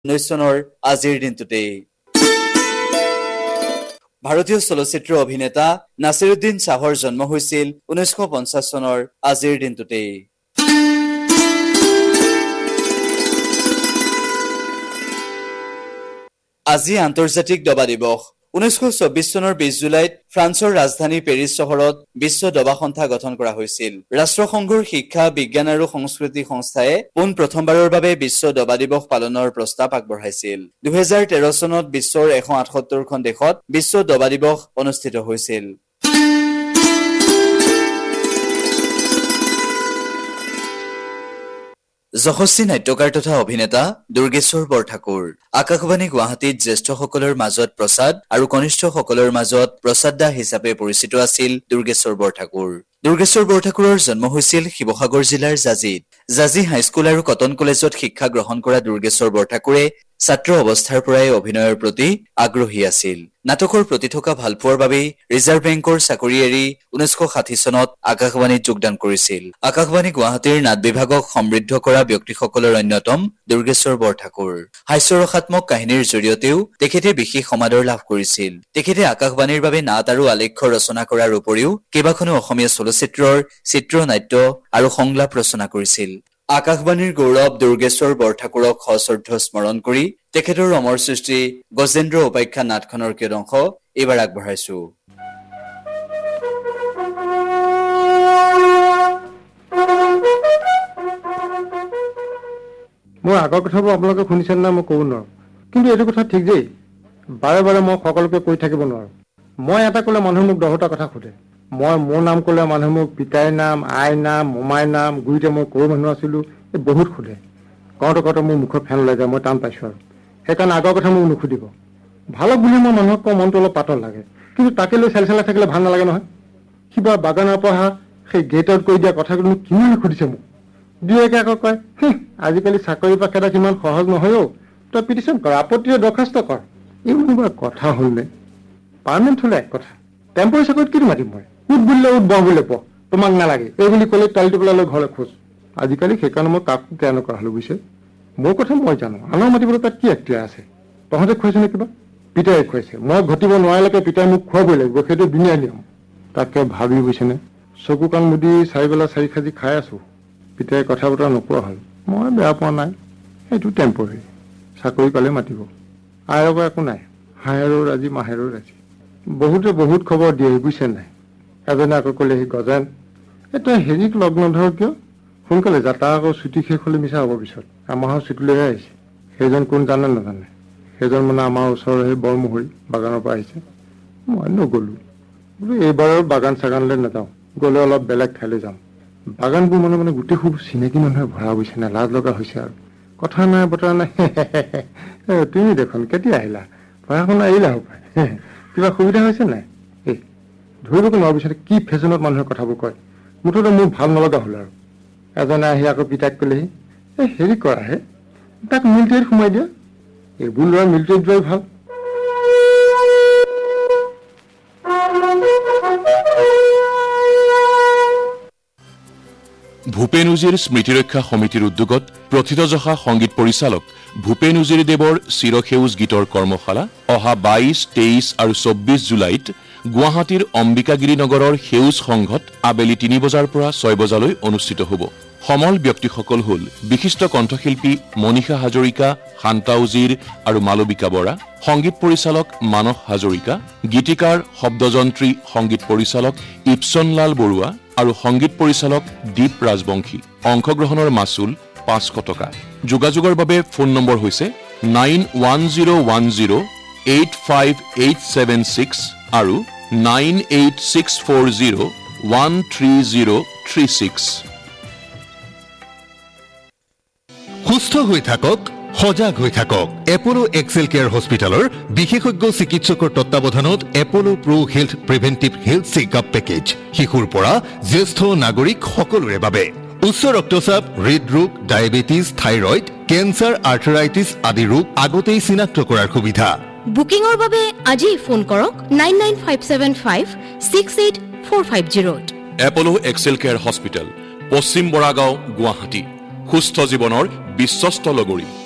19 চনৰ আজিৰ দিনটোতে ভাৰতীয় চলচ্চিত্ৰ অভিনেতা নাছিৰুদ্দিন শ্বাহৰ জন্ম হৈছিল 1950 চনৰ আজিৰ দিনটোতে আজি আন্তৰ্জাতিক দবা দিৱস 1924 চনৰ 20 জুলাইত ফ্ৰান্সৰ ৰাজধানী পেৰিছ চহৰত বিশ্ব দবা সন্থা গঠন কৰা হৈছিল। ৰাষ্ট্ৰসংঘৰ শিক্ষা, বিজ্ঞান আৰু সংস্কৃতি সংস্থাই প্ৰথমবাৰৰ বাবে বিশ্ব দবা দিৱস পালনৰ প্ৰস্তাৱ আগবঢ়াইছিল। 2013 চনত বিশ্বৰ 178খন দেশত বিশ্ব দবা দিৱস অনুষ্ঠিত হৈছিল। যশস্বী নাট্যকাৰ তথা অভিনেতা দুৰ্গেশ্বৰ বৰঠাকুৰ আকাশবাণী গুৱাহাটীত জ্যেষ্ঠসকলৰ মাজত প্ৰসাদ আৰু কনিষ্ঠসকলৰ মাজত প্ৰসাদদা হিচাপে পৰিচিত আছিল দুৰ্গেশ্বৰ বৰঠাকুৰ। দুৰ্গেশ্বৰ বৰঠাকুৰৰ জন্ম হৈছিল শিৱসাগৰ জিলাৰ জাজিত। জাজি হাইস্কুল আৰু কটন কলেজত শিক্ষা গ্ৰহণ কৰা দুৰ্গেশ্বৰ বৰঠাকুৰে ছাত্ৰ অৱস্থাৰ পৰাই অভিনয়ৰ প্ৰতি আগ্ৰহী আছিল। নাটকৰ প্ৰতি থকা ভালপোৱাৰ বাবেই ৰিজাৰ্ভ বেংকৰ চাকৰি এৰি 1960 চনত আকাশবাণীত যোগদান কৰিছিল। আকাশবাণী গুৱাহাটীৰ নাট বিভাগক সমৃদ্ধ কৰা ব্যক্তিসকলৰ অন্যতম দুৰ্গেশ্বৰ বৰঠাকুৰ। হাস্যৰসাত্মক কাহিনীৰ জৰিয়তেও তেখেতে বিশেষ সমাদৰ লাভ কৰিছিল। তেখেতে আকাশবাণীৰ বাবে নাট আৰু আলেখ্য ৰচনা কৰাৰ উপৰিও কেইবাখনো অসমীয়া চলচ্চিত্ৰৰ চিত্ৰনাট্য আৰু সংলাপ ৰচনা কৰিছিল। আকাশবাণীৰ গৌৰৱ দুৰ্গেশ্বৰ বৰঠাকুৰক সশ্ৰদ্ধ স্মৰণ কৰি তেখেতৰ অমৰ সৃষ্টি গজেন্দ্ৰ উপাখ্যান নাটখনৰ কেইবাংশ এইবাৰ আগবঢ়াইছো। মোৰ আগৰ কথাবোৰ আপোনালোকে শুনিছে না মই ক'ব নোৱাৰো, কিন্তু এইটো কথা ঠিক যে বাৰে বাৰে মই সকলোকে কৈ থাকিব নোৱাৰো। মই এটা ক'লে মানুহে মোক 10টা কথা সোধে। মই মোৰ নাম ক'লে মানুহে মোক পিতাইৰ নাম, আইৰ নাম, মোমাইৰ নাম, গুৰিতে মই ক'ৰ মানুহ আছিলো এই বহুত সোধে। কওঁতে কওঁতে মোৰ মুখত ফেন ওলাই যায়, মই টান পাইছো আৰু সেইকাৰণে আগৰ কথা মোক নুসুধিব। ভালক বুলি মই মানুহক কওঁ মনটো অলপ পাতল লাগে, কিন্তু তাকে লৈ চেলচেলা থাকিলে ভাল নালাগে নহয়। কিবা বাগানৰ পৰা সেই গেটত কৈ দিয়া কথাটো কিমান সুধিছে মোক। দুয়েকে আকৌ কয় আজিকালি চাকৰি পাকেটা কিমান সহজ নহয় অ, তই পিটিশ্যন কৰ, আপত্তিৰে দৰখাস্ত কৰ। এইবোৰ কথা হ'লনে? পাৰ্মানেণ্ট হ'লে এক কথা, টেম্পৰাৰী চাকৰিত কিটো মাতিম মই? উঠ বুলিলে উঠ, বহ বুলিলে বহ, তোমাক নালাগে এই বুলি ক'লে তালিটো পেলাই লৈ ঘৰলৈ খোজ। আজিকালি সেইকাৰণে মই কাকো কেয়াৰ নকৰা হ'লো বুজিছে। মোৰ কথা মই জানো, আনৰ মাতিবলৈ তাত কি এক্টিয়াৰ আছে? তহঁতে খুৱাইছে নে কিবা? পিতাই খুৱাইছে, মই ঘটিব নোৱাৰিলেকে পিতাই মোক খুৱাবই লাগিব, সেইটো দুনীয়া নিয়ম। তাকে ভাবি বুজিছেনে, চকু কাণ মুদি 4 বেলা 4 সাজি খাই আছো। পিতাই কথা বতৰা নোপোৱা হ'ল, মই বেয়া পোৱা নাই, সেইটো টেম্পৰাৰী। চাকৰি পালে মাতিব, আয়ৰ একো নাই, হায়াৰৰ আজি মাহেৰৰ আজি। বহুতে বহুত খবৰ দিয়ে বুজিছে নাই। এজনে আকৌ ক'লে সি গজেন তই হেৰিক লগ নধৰ কিয়? সোনকালে যা, তাৰ আকৌ ছুটি শেষ হ'লে মিছা হ'ব পিছত। আমাৰ ছুটিলৈহে আহিছে। সেইজন কোন জানে নাজানে? সেইজন মানে আমাৰ ওচৰৰ সেই বৰমুহৰি বাগানৰ পৰা আহিছে। মই নগ'লো, বোলো এইবাৰৰ বাগান চাগানলৈ নাযাওঁ, গ'লে অলপ বেলেগ ঠাইলৈ যাম। বাগানবোৰ মানে গোটেই খুব চিনাকি মানুহে ভৰা বুজিছে নাই, লাজ লগা হৈছে আৰু। কথা নাই বতৰা নাই। তুমি দেখোন কেতিয়া আহিলা? পঢ়া শুনা এৰিলা হপায়, কিবা সুবিধা হৈছে নাই? এই ধৰিবকে নোৱাৰা পিছতে কি ফেশ্বনত মানুহে কথাবোৰ কয়। মুঠতে মোৰ ভাল নলগা হ'ল আৰু। এজনে আহি আকৌ পিতাইক ক'লেহি হেৰি কৰাহে, তাক মিলিটেৰীত সোমাই দিয়া। এইবোৰ ল'ৰা মিলিটেৰীত যোৱাই ভাল। ভূপেন উজিৰ স্মৃতিৰক্ষা সমিতিৰ উদ্যোগত প্ৰথিতযশা সংগীত পৰিচালক ভূপেন উজিৰদেৱৰ চিৰসেউজ গীতৰ কৰ্মশালা অহা 22, 23 আৰু 24 জুলাইত গুৱাহাটীৰ অম্বিকাগিৰি নগৰৰ সেউজ সংঘত আবেলি 3 বজাৰ পৰা 6 বজালৈ অনুষ্ঠিত হ'ব। সমল ব্যক্তিসকল হ'ল বিশিষ্ট কণ্ঠশিল্পী মনীষা হাজৰিকা, শান্তা উজিৰ আৰু মালবিকা বৰা, সংগীত পৰিচালক মানস হাজৰিকা, গীতিকাৰ শব্দযন্ত্ৰী সংগীত পৰিচালক ইপচনলাল বৰুৱা আৰু সংগীত পৰিচালক দীপ ৰাজবংশী। অংশগ্ৰহণৰ মাচুল 500 টকা। যোগাযোগৰ বাবে ফোন নম্বৰ হৈছে 9101085876 আৰু 9864013036। সুস্থ হৈ থাকক, সজাগ হৈ থাকক। এপলো এক্সেল কেয়াৰ হস্পিটেলৰ বিশেষজ্ঞ চিকিৎসকৰ তত্বাৱধানত এপলো প্ৰ হেল্থ প্ৰিভেন্টিভ হেল্থ চেকআপ পেকেজ শিশুৰ পৰা জ্যেষ্ঠ নাগৰিক সকলোৰে বাবে। উচ্চ ৰক্তচাপ, হৃদৰোগ, ডায়েবেটিছ, থাইৰয়ড, কেঞ্চাৰ, আৰ্থৰাইটিছ আদি ৰোগ আগতেই চিনাক্ত কৰাৰ সুবিধা। বুকিঙৰ বাবে আজি ফোন কৰক 9957568450। এপলো এক্সেল কেয়াৰ হস্পিটেল, পশ্চিম বৰাগাঁও, গুৱাহাটী। সুস্থ জীৱনৰ বিশ্বস্ত লগৰী।